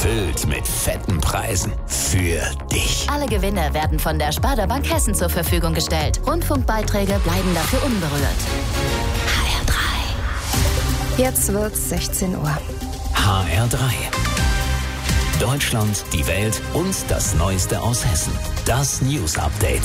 gefüllt mit fetten Preisen. Für dich. Alle Gewinne werden von der Sparda Bank Hessen zur Verfügung gestellt. Rundfunkbeiträge bleiben dafür unberührt. HR3. Jetzt wird's 16 Uhr. HR3. Deutschland, die Welt und das Neueste aus Hessen. Das News Update.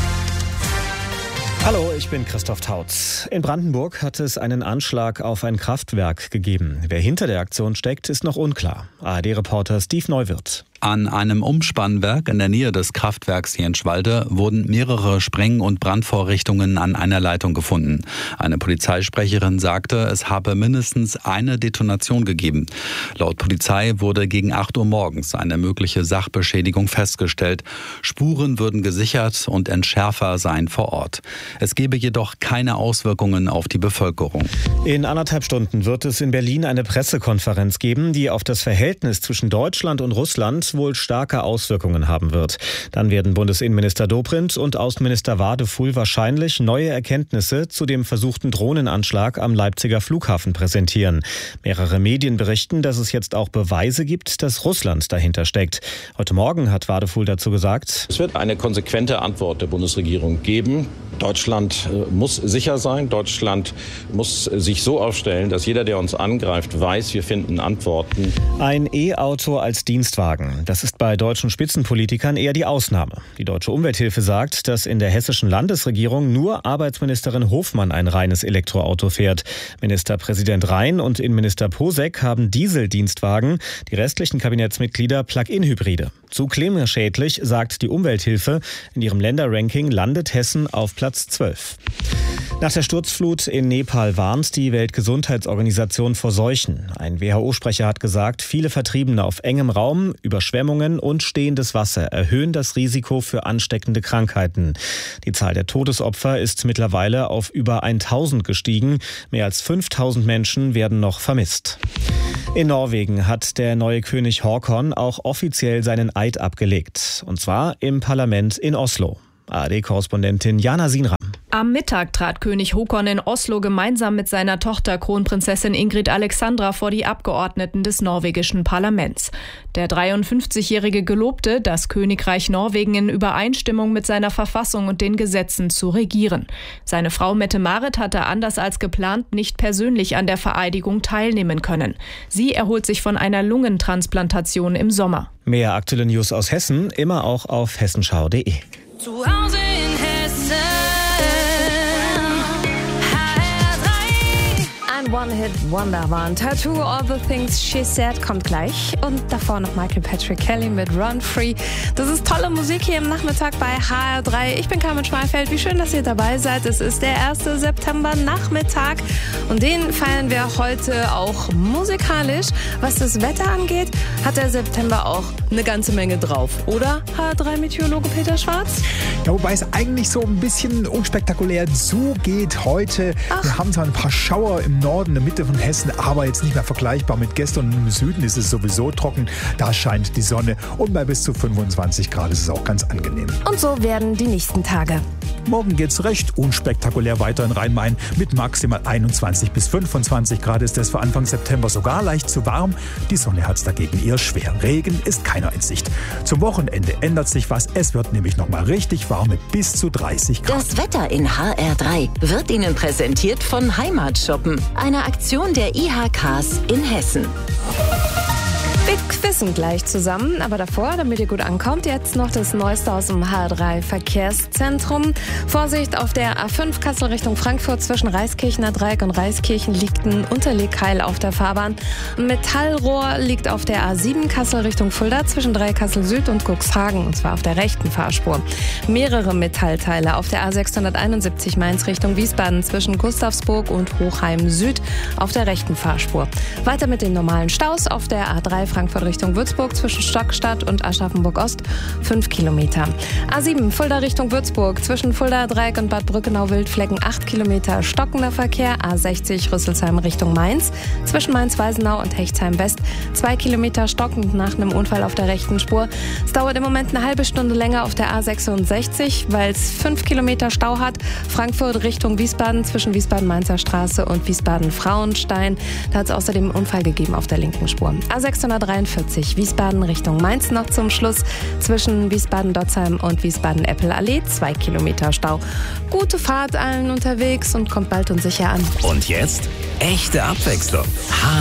Hallo, ich bin Christoph Tautz. In Brandenburg hat es einen Anschlag auf ein Kraftwerk gegeben. Wer hinter der Aktion steckt, ist noch unklar. ARD-Reporter Steve Neuwirth. An einem Umspannwerk in der Nähe des Kraftwerks hier in Schwalde wurden mehrere Spreng- und Brandvorrichtungen an einer Leitung gefunden. Eine Polizeisprecherin sagte, es habe mindestens eine Detonation gegeben. Laut Polizei wurde gegen 8 Uhr morgens eine mögliche Sachbeschädigung festgestellt. Spuren würden gesichert und Entschärfer seien vor Ort. Es gebe jedoch keine Auswirkungen auf die Bevölkerung. In 1,5 Stunden wird es in Berlin eine Pressekonferenz geben, die auf das Verhältnis zwischen Deutschland und Russland wohl starke Auswirkungen haben wird. Dann werden Bundesinnenminister Dobrindt und Außenminister Wadefuhl wahrscheinlich neue Erkenntnisse zu dem versuchten Drohnenanschlag am Leipziger Flughafen präsentieren. Mehrere Medien berichten, dass es jetzt auch Beweise gibt, dass Russland dahinter steckt. Heute Morgen hat Wadefuhl dazu gesagt: Es wird eine konsequente Antwort der Bundesregierung geben. Deutschland muss sicher sein. Deutschland muss sich so aufstellen, dass jeder, der uns angreift, weiß, wir finden Antworten. Ein E-Auto als Dienstwagen. Das ist bei deutschen Spitzenpolitikern eher die Ausnahme. Die Deutsche Umwelthilfe sagt, dass in der hessischen Landesregierung nur Arbeitsministerin Hofmann ein reines Elektroauto fährt. Ministerpräsident Rhein und Innenminister Posek haben Dieseldienstwagen, die restlichen Kabinettsmitglieder Plug-in-Hybride. Zu klimaschädlich, sagt die Umwelthilfe. In ihrem Länderranking landet Hessen auf Platz 12. Nach der Sturzflut in Nepal warnt die Weltgesundheitsorganisation vor Seuchen. Ein WHO-Sprecher hat gesagt, viele Vertriebene auf engem Raum, Überschwemmungen und stehendes Wasser erhöhen das Risiko für ansteckende Krankheiten. Die Zahl der Todesopfer ist mittlerweile auf über 1000 gestiegen. Mehr als 5000 Menschen werden noch vermisst. In Norwegen hat der neue König Håkon auch offiziell seinen Eid abgelegt. Und zwar im Parlament in Oslo. ARD-Korrespondentin Jana Sinram. Am Mittag trat König Håkon in Oslo gemeinsam mit seiner Tochter Kronprinzessin Ingrid Alexandra vor die Abgeordneten des norwegischen Parlaments. Der 53-Jährige gelobte, das Königreich Norwegen in Übereinstimmung mit seiner Verfassung und den Gesetzen zu regieren. Seine Frau Mette-Marit hatte anders als geplant nicht persönlich an der Vereidigung teilnehmen können. Sie erholt sich von einer Lungentransplantation im Sommer. Mehr aktuelle News aus Hessen, immer auch auf hessenschau.de. Zu Hause in Hessen. Ein One-Hit-Wonder war ein Tattoo, All the Things She Said kommt gleich. Und davor noch Michael Patrick Kelly mit Run Free. Das ist tolle Musik hier im Nachmittag bei HR3. Ich bin Carmen Schmalfeld. Wie schön, dass ihr dabei seid. Es ist der 1. September Nachmittag und den feiern wir heute auch musikalisch. Was das Wetter angeht, hat der September auch eine ganze Menge drauf. Oder, HR3-Meteorologe Peter Schwarz? Ja, wobei es eigentlich so ein bisschen unspektakulär zugeht heute. Wir haben zwar ein paar Schauer im Norden, in der Mitte von Hessen, aber jetzt nicht mehr vergleichbar mit gestern. Und im Süden ist es sowieso trocken. Da scheint die Sonne und bei bis zu 25 Grad ist es auch ganz angenehm. Und so werden die nächsten Tage. Morgen geht's recht unspektakulär weiter in Rhein-Main. Mit maximal 21 bis 25 Grad ist es für Anfang September sogar leicht zu warm. Die Sonne hat's dagegen eher schwer. Regen ist keiner in Sicht. Zum Wochenende ändert sich was. Es wird nämlich nochmal richtig warm mit bis zu 30 Grad. Das Wetter in HR3 wird Ihnen präsentiert von Heimatshoppen, einer Aktion der IHKs in Hessen. Wir quizzen gleich zusammen, aber davor, damit ihr gut ankommt, jetzt noch das Neueste aus dem HR3 Verkehrszentrum. Vorsicht, auf der A5 Kassel Richtung Frankfurt zwischen Reiskirchener Dreieck und Reiskirchen liegt ein Unterlegkeil auf der Fahrbahn. Ein Metallrohr liegt auf der A7 Kassel Richtung Fulda zwischen Dreikassel Süd und Cuxhagen, und zwar auf der rechten Fahrspur. Mehrere Metallteile auf der A671 Mainz Richtung Wiesbaden zwischen Gustavsburg und Hochheim Süd auf der rechten Fahrspur. Weiter mit den normalen Staus auf der A3 Frankfurt Richtung Würzburg zwischen Stockstadt und Aschaffenburg-Ost 5 Kilometer. A7 Fulda Richtung Würzburg zwischen Fulda Dreieck und Bad Brückenau-Wildflecken 8 Kilometer stockender Verkehr. A60 Rüsselsheim Richtung Mainz zwischen Mainz-Weisenau und Hechtsheim West 2 Kilometer stockend nach einem Unfall auf der rechten Spur. Es dauert im Moment eine halbe Stunde länger auf der A66, weil es 5 Kilometer Stau hat. Frankfurt Richtung Wiesbaden zwischen Wiesbaden-Mainzer Straße und Wiesbaden-Frauenstein. Da hat es außerdem einen Unfall gegeben auf der linken Spur. A600 A43 Wiesbaden Richtung Mainz noch zum Schluss. Zwischen Wiesbaden-Dotzheim und Wiesbaden-Eppel-Allee 2 Kilometer Stau. Gute Fahrt allen unterwegs und kommt bald und sicher an. Und jetzt echte Abwechslung.